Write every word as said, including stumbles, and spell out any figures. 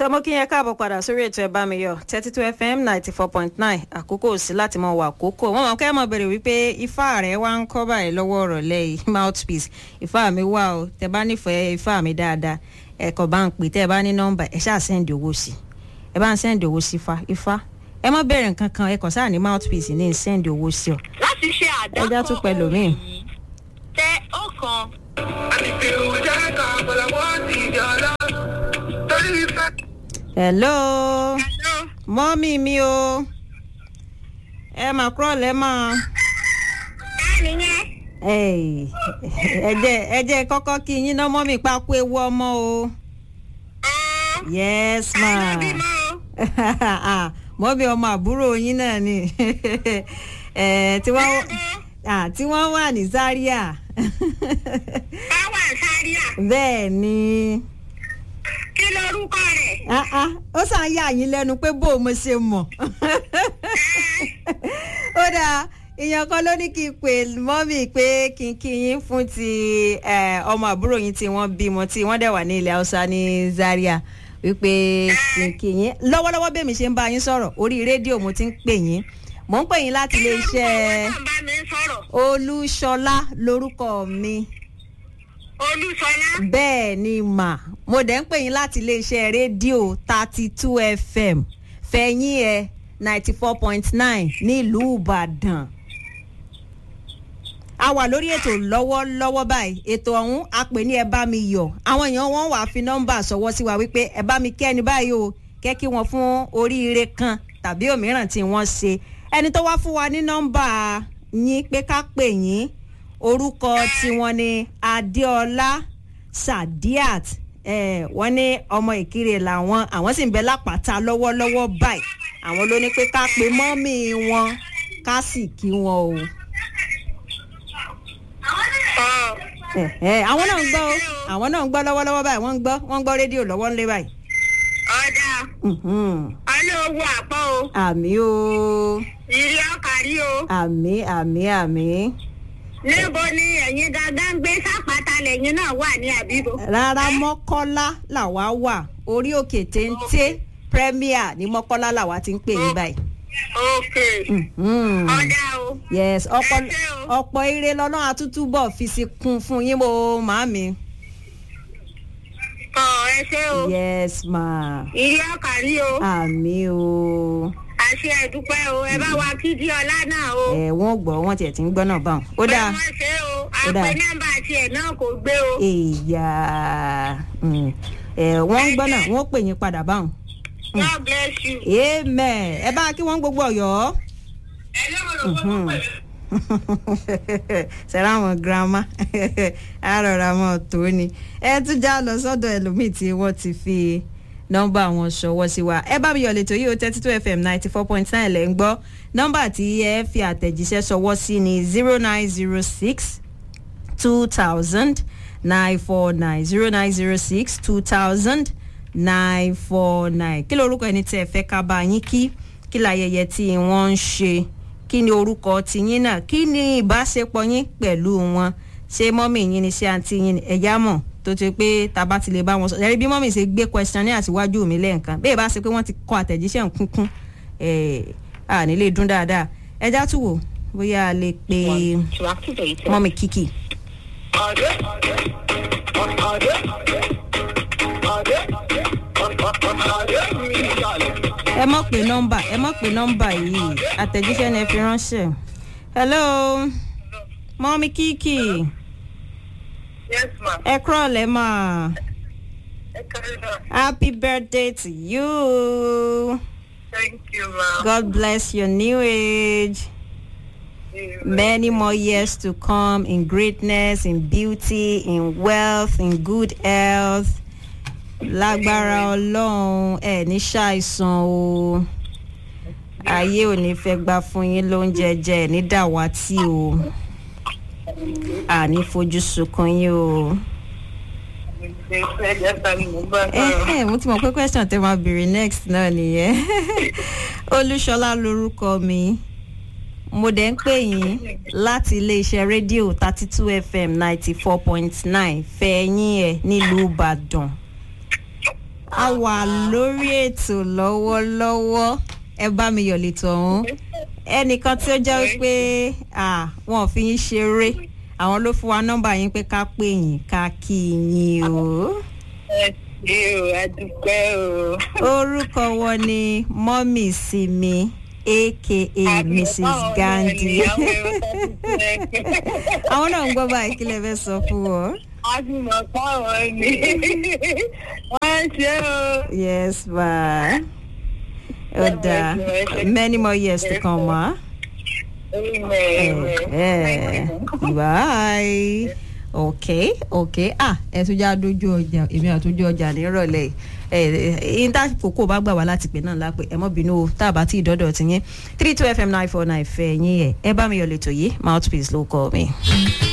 tọmọ kí yẹn káàbọ̀ padà sórí ètò ẹ̀bá mi yọ thirty two F M ninety four point nine àkókò sí láti mọ wà àkókò wọn mọ̀ kẹ́ mọ̀ bèrè wípé ifá rẹ̀ wá ń kọ́ báyìí lọ́wọ́ ọ̀rọ̀ lẹ́yìn mouthpiece ifá mi wà o tẹ bá nífẹ̀ẹ́ ifá mi dáadáa ẹ̀kọ́ bá ń pè tẹ́ ẹ bá ní nọ́mbà ẹ ṣáà sẹ́ndì owó sí ẹ bá ń sẹ́ndì owó sí ifá ifá ẹ má bẹ̀rẹ̀ nǹkan kan ẹ kàn sáà ní mouthpiece ní sẹ́ndì owó sí ọ. láti ṣe àdákọ́ ẹja tún pẹ̀lú mi. tẹ ọkàn. hello hello. mọ́mí mi o ẹ mà kúrọ̀ lẹ́ máa. báyìí yẹn. ẹ jẹ́ ẹ jẹ́ kọ́kọ́ kí yín náà mọ́mí pa kú ewu ọmọ o. yes ma. mọ́mí ọmọ àbúrò yín náà ni tí wọ́n tí wọ́n wà ní Zaria. báwa Zaria. bẹ́ẹ̀ ni. kí lorúkọ rẹ̀. ó sàn yà yín lẹ́nu pé bó o mo ṣe mọ̀. ó dáa ìyàn kan ló ní kí n pè mọ́mì pé kí n kí yín fún ti ọmọ àbúrò yín tí wọ́n bímọ tí wọ́n dẹ̀ wà ní ilẹ̀ Haúsá ní Zaria wípé kí n kí yín lọ́wọ́lọ́wọ́ bẹ́ẹ̀ mi ṣe ń bá yín sọ̀rọ̀ orí rédíò mo ti ń pè yín mò ń pè yín láti ilé iṣẹ́ Olúṣọlá lórúkọ mi. Olúṣọlá. bẹ́ẹ̀ ni mà mo dẹ̀ ń pè yín láti ilé iṣẹ́ rédíò thirty two F M fẹ̀yìn ẹ̀ ninety four point nine nílùú Ìbàdàn. a wà lórí ètò lọ́wọ́lọ́wọ́ báyìí ètò ọ̀hún a pè ní ẹ bá mi yọ̀ àwọn èèyàn wọn wàá fi nọ́mbà sọwọ́ sí wa wípé ẹ bá mi kẹ́ni báyìí o kẹ́ kí wọ́n fún oríire kan tàbí òmíràn tí wọ́n ṣe ẹni tó wá fún wa ní nọ́mbà yín pé ká pè yín orúkọ tiwọn ni Adéọlá Sadiat eh, wọ́n ní ọmọ Ìkirè làwọn àwọn sì ń bẹ lápáta lọ́wọ́lọ́wọ́ báyìí àwọn ló ní pé ká pe mọ́mì wọn ká sì kí wọn o. àwọn náà ń gbọ́ o àwọn náà ń gbọ́ lọ́wọ́lọ́wọ́ báyìí wọ́n ń gbọ́ wọ́n ń gbọ́ rédíò lọ́wọ́ ńlẹ́ báyìí. ọ̀dà olówó àpọ̀ o. àmì o. ìrì ọkàrí o. àmì àmì àmì. níbo ni ẹ̀yin gangan ń gbé sápáta lẹ́yìn náà wà ní àbíbo. rárá Mọ́kọ́lá làwa wà orí òkè téńté Premier ní Mọ́kọ́lá làwa ti ń pè ní báyìí. ok ọ̀dà o. yes ọ̀pọ̀ ire lọ́nà àtútúbọ̀ fi sí kún fún yín mo màámi. ọ ẹ ṣé o. yes ma. ìrì ọkàrí o. àmì o. àṣẹ ẹ̀dúpẹ́ o ẹ bá wa kíjí ọlá náà o. ẹ wọ́n gbọ́ wọ́n tiẹ̀ ti ń gbọ́ náà báwọn. ó dáa wọ́n ṣe o àpè nọ́mbà tiẹ̀ náà kò gbé o. èèyà ẹ wọ́n ń gbọ́ náà wọ́n pè yín padà báwọn. God bless you. amen ẹ bá kí wọ́n gbogbo Ọ̀yọ́. ẹ lọ́wọ́ ló gbọ́ pẹ̀lú. sẹ́rà àwọn girama àròrà wọn tó ni ẹ tún já lọ sọ́dọ̀ ẹlòmíì tí wọ́n ti fi nọ́mbà wọn ṣọwọ́ sí wa ẹ bá mi yọ̀ lẹ́tọ̀ yìí o thirty two F M ninety four point nine lẹ́ ń gbọ́ nọ́mbà tí ẹ fi àtẹ̀jíṣẹ́ ṣọwọ́ sí ni zero nine zero six two thousand nine four nine zero nine zero six two thousand nine four nine kí lorúkọ ẹni tí ẹ fẹ́ ká bá yín kí kí láyẹyẹ tí wọ́n ń ṣe kí ni orúkọ tiyín náà kí ni ìbáṣepọ̀ yín pẹ̀lú wọn ṣé mọ́mì yín ni ṣé àǹtí yín ni ẹ̀yà mọ̀ tó ti pé tàbá ti lè bá wọn sọ ẹ̀rí bí mọ́mì ṣe gbé question ní àtiwájú mi lẹ́ẹ̀kan bẹ́ẹ̀ bá ṣe pé wọ́n ti kọ àtẹ̀jíṣẹ́ kúnkún à nílé dún dáadáa ẹja tún wò bóyá a lè pe mọ́mì Kiki. ẹ mọ̀ pé nọ́mbà ẹ mọ̀ pé nọ́mbà yìí àtẹ̀jíṣẹ́ ni ẹ fi ránṣẹ́. hello mọ́mì Kiki. yes ma. ẹ kúrọ̀lẹ́ mà. ẹ kárí náà. happy birthday to you. thank you ma. God bless your new age. Many more years to come in greatness, in beauty, in wealth, in good health. Lágbára Ọlọ́run ẹ ní ṣàìsàn o. Ayé ò ní fẹ́ gbà fún yín lóúnjẹ jẹ ní dàwátì o. Àní fojú sunkún yín o. ẹ mo ti mọ̀ pé question tẹ́ máa béèrè next náà nìyẹn. Olúṣọlá lórúkọ mi. Mo dẹ̀ ń pè yín láti iléeṣẹ́ rédíò thirty two F M ninety four point nine fẹ̀yìn ẹ̀ nílùú Ìbàdàn. a wà lórí ètò lọ́wọ́lọ́wọ́ ẹ bá mi yọ̀ létò ọ̀hún ẹnìkan tí ó jẹ́ pé wọn ò fi yín ṣeré àwọn ló fún wa nọ́mbà yín pé ká pè yín ká kí yín o. ẹ ṣé o adúpẹ́ o. orúkọ wọn ni mọ́mì Simi aka Missus Gandhi. àwọn náà ń gbọ́ báyìí kí lè fẹ́ sọ fún wọn. a ti mọ̀ pàwọn ni wọ́n ṣe o. yes ma. Oda, many more years to come, ma. Amen. Bye. Okay, okay. Ah, ẹ tún já dojú ọjà, èmi àtúnjú ọjà ní ìrọ̀lẹ́ yìí. Eh, in that kókó bá gbà wá láti pè náà lápè. Ẹ mọ́ bínú o, tá bá ti dọ́dọ̀ ti yín. three two F M nine four nine fẹ́ yín ẹ̀. Ẹ bá mi yọ̀ lẹ́tọ̀ yìí, mouthpiece ló kọ́ mi.